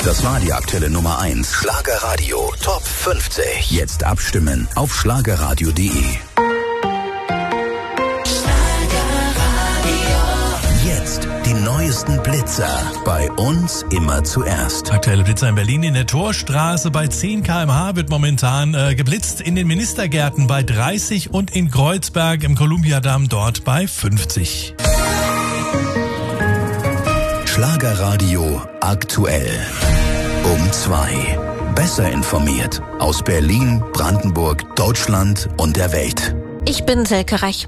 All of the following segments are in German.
Das war die aktuelle Nummer 1. Schlagerradio Top 50. Jetzt abstimmen auf schlagerradio.de. Jetzt die neuesten Blitzer. Bei uns immer zuerst. Aktuelle Blitzer in Berlin. In der Torstraße bei 10 km/h wird momentan geblitzt. In den Ministergärten bei 30 und in Kreuzberg im Kolumbiadamm dort bei 50. Schlagerradio aktuell. Um 2. Besser informiert aus Berlin, Brandenburg, Deutschland und der Welt. Ich bin Selke Rech.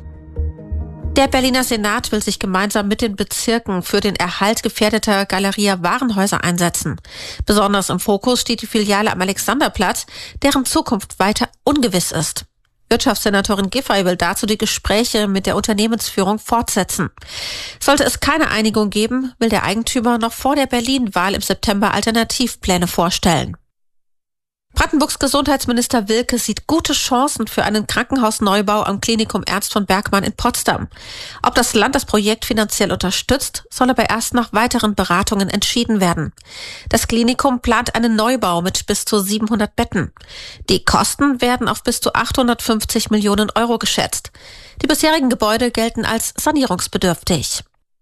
Der Berliner Senat will sich gemeinsam mit den Bezirken für den Erhalt gefährdeter Galeria-Warenhäuser einsetzen. Besonders im Fokus steht die Filiale am Alexanderplatz, deren Zukunft weiter ungewiss ist. Wirtschaftssenatorin Giffey will dazu die Gespräche mit der Unternehmensführung fortsetzen. Sollte es keine Einigung geben, will der Eigentümer noch vor der Berlin-Wahl im September Alternativpläne vorstellen. Brandenburgs Gesundheitsminister Wilke sieht gute Chancen für einen Krankenhausneubau am Klinikum Ernst von Bergmann in Potsdam. Ob das Land das Projekt finanziell unterstützt, soll aber erst nach weiteren Beratungen entschieden werden. Das Klinikum plant einen Neubau mit bis zu 700 Betten. Die Kosten werden auf bis zu 850 Millionen Euro geschätzt. Die bisherigen Gebäude gelten als sanierungsbedürftig.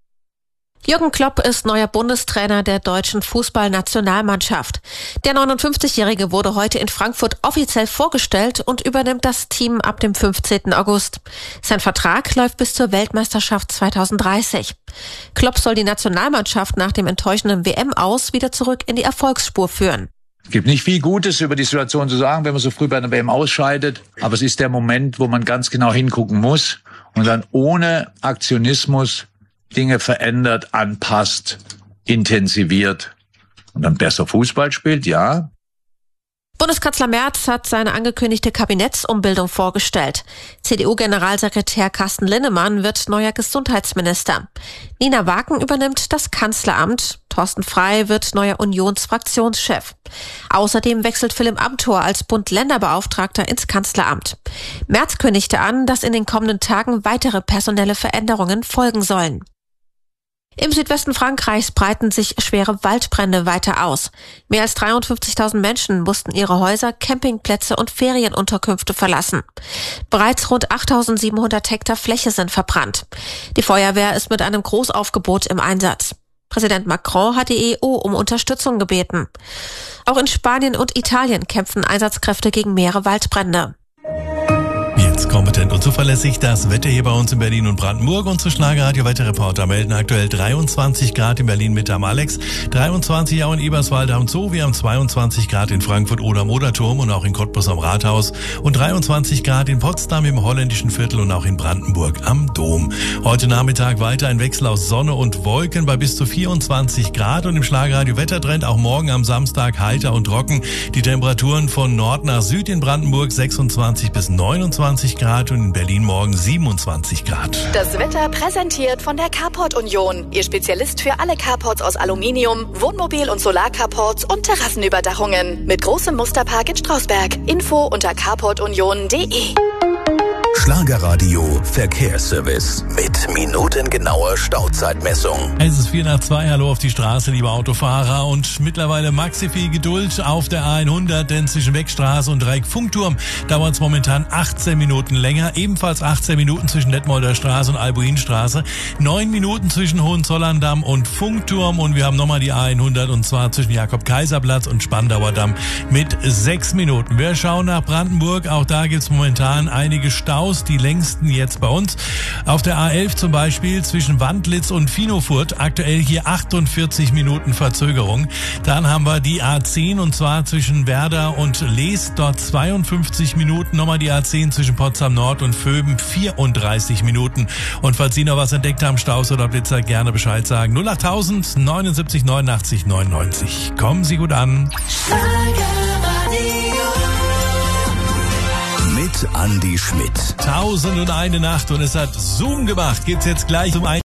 Jürgen Klopp ist neuer Bundestrainer der deutschen Fußballnationalmannschaft. Der 59-Jährige wurde heute in Frankfurt offiziell vorgestellt und übernimmt das Team ab dem 15. August. Sein Vertrag läuft bis zur Weltmeisterschaft 2030. Klopp soll die Nationalmannschaft nach dem enttäuschenden WM-Aus wieder zurück in die Erfolgsspur führen. Es gibt nicht viel Gutes über die Situation zu sagen, wenn man so früh bei einer WM ausscheidet. Aber es ist der Moment, wo man ganz genau hingucken muss und dann ohne Aktionismus Dinge verändert, anpasst, intensiviert und dann besser Fußball spielt, ja. Bundeskanzler Merz hat seine angekündigte Kabinettsumbildung vorgestellt. CDU-Generalsekretär Carsten Linnemann wird neuer Gesundheitsminister. Nina Waken übernimmt das Kanzleramt. Thorsten Frey wird neuer Unionsfraktionschef. Außerdem wechselt Philipp Amthor als Bund-Länder-Beauftragter ins Kanzleramt. Merz kündigte an, dass in den kommenden Tagen weitere personelle Veränderungen folgen sollen. Im Südwesten Frankreichs breiten sich schwere Waldbrände weiter aus. Mehr als 53.000 Menschen mussten ihre Häuser, Campingplätze und Ferienunterkünfte verlassen. Bereits rund 8.700 Hektar Fläche sind verbrannt. Die Feuerwehr ist mit einem Großaufgebot im Einsatz. Präsident Macron hat die EU um Unterstützung gebeten. Auch in Spanien und Italien kämpfen Einsatzkräfte gegen mehrere Waldbrände. Jetzt kompetent und zuverlässig das Wetter hier bei uns in Berlin und Brandenburg. Unsere Schlagerradio-Wetterreporter melden aktuell 23 Grad in Berlin mit am Alex, 23 auch in Eberswalde am Zoo, wir haben 22 Grad in Frankfurt oder am Oderturm und auch in Cottbus am Rathaus und 23 Grad in Potsdam im holländischen Viertel und auch in Brandenburg am Dom. Heute Nachmittag weiter ein Wechsel aus Sonne und Wolken bei bis zu 24 Grad und im Schlagerradio-Wettertrend auch morgen am Samstag heiter und trocken. Die Temperaturen von Nord nach Süd in Brandenburg 26 bis 29 Grad und in Berlin morgen 27 Grad. Das Wetter präsentiert von der Carport Union. Ihr Spezialist für alle Carports aus Aluminium, Wohnmobil- und Solarcarports und Terrassenüberdachungen. Mit großem Musterpark in Strausberg. Info unter carportunion.de. Schlagerradio Verkehrsservice mit minutengenauer Stauzeitmessung. Es ist 1:04. Hallo auf die Straße, liebe Autofahrer. Und mittlerweile maxi viel Geduld auf der A100, denn zwischen Wegstraße und Dreieck-Funkturm dauert es momentan 18 Minuten länger. Ebenfalls 18 Minuten zwischen Detmolder Straße und Albuinstraße. 9 Minuten zwischen Hohenzollern-Damm und Funkturm. Und wir haben nochmal die A100 und zwar zwischen Jakob-Kaiser-Platz und Spandauer Damm mit 6 Minuten. Wir schauen nach Brandenburg. Auch da gibt es momentan einige Staus. Die längsten jetzt bei uns. Auf der A11 zum Beispiel zwischen Wandlitz und Finofurt aktuell hier 48 Minuten Verzögerung. Dann haben wir die A10 und zwar zwischen Werder und Lees, dort 52 Minuten. Nochmal die A10 zwischen Potsdam Nord und Vöben 34 Minuten. Und falls Sie noch was entdeckt haben, Staus oder Blitzer, gerne Bescheid sagen. 08000 79 89 99. Kommen Sie gut an. Mit Andi Schmidt. 1001 Nacht und es hat Zoom gemacht. Geht's jetzt gleich um